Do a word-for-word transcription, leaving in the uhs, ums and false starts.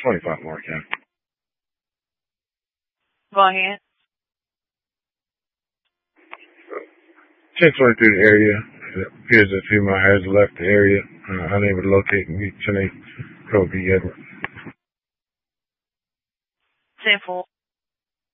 twenty-five Moore County. Go ahead. ten twenty-three the area. It appears that female has left the area. Uh, unable to locate me. ten eight Code B Edward. ten four.